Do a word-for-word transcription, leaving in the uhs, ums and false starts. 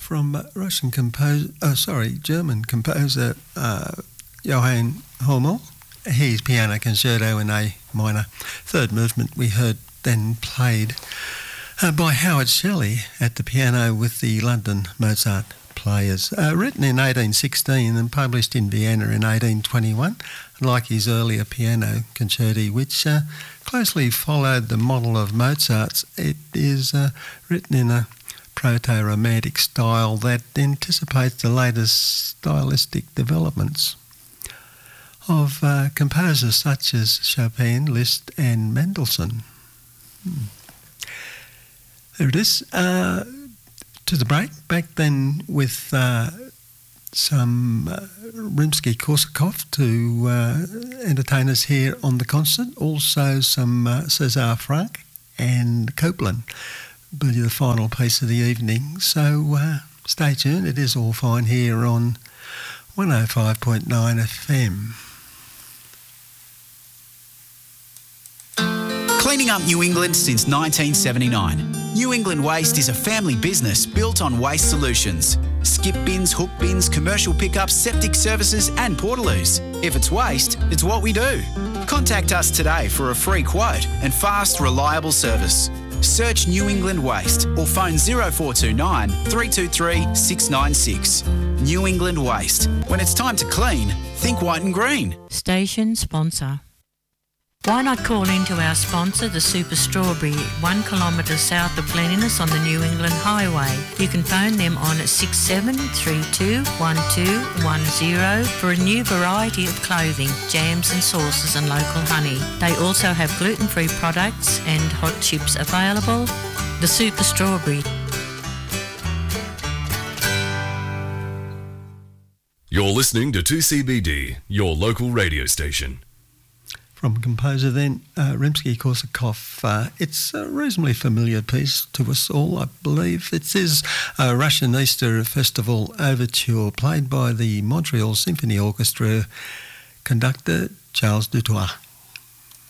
from uh, Russian composer, oh sorry, German composer uh, Johann Hummel. His Piano Concerto in A minor. Third movement we heard then played uh, by Howard Shelley at the piano with the London Mozart Players. Uh, written in eighteen sixteen and published in Vienna in eighteen twenty-one, like his earlier piano concerti, which uh, closely followed the model of Mozart's. It is uh, written in a proto-romantic style that anticipates the latest stylistic developments of uh, composers such as Chopin, Liszt and Mendelssohn. Hmm. There it is. Uh, to the break, back then with uh, some uh, Rimsky-Korsakov to uh, entertain us here on the concert, also some uh, César Franck and Copland, will be the final piece of the evening. So uh, stay tuned, it is all fine here on one oh five point nine F M. Cleaning up New England since nineteen seventy-nine. New England Waste is a family business built on waste solutions. Skip bins, hook bins, commercial pickups, septic services and portaloos. If it's waste, it's what we do. Contact us today for a free quote and fast, reliable service. Search New England Waste or phone zero four two nine, three two three, six nine six. New England Waste. When it's time to clean, think white and green. Station sponsor. Why not call in to our sponsor, the Super Strawberry, one kilometre south of Cleanliness on the New England Highway. You can phone them on six seven three two, one two one zero for a new variety of clothing, jams and sauces and local honey. They also have gluten-free products and hot chips available. The Super Strawberry. You're listening to two C B D, your local radio station. From composer then, uh, Rimsky-Korsakov. Uh, it's a reasonably familiar piece to us all, I believe. It is a Russian Easter Festival overture played by the Montreal Symphony Orchestra conductor Charles Dutoit.